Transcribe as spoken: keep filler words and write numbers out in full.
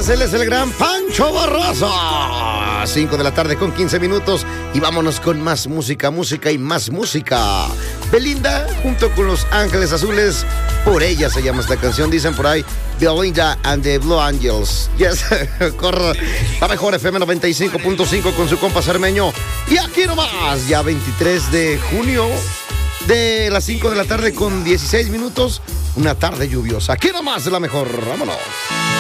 días, él es el gran Pancho Barraza. cinco de la tarde con quince minutos y vámonos con más música, música y más música. Belinda junto con Los Ángeles Azules, por ella se llama esta canción, dicen por ahí, Belinda and the Blue Angels. Yes, corre, la mejor F M noventa y cinco punto cinco con su compa Cermeño. Y aquí nomás, ya veintitrés de junio, de las cinco de la tarde con dieciséis minutos, una tarde lluviosa. Aquí nomás, la mejor, vámonos.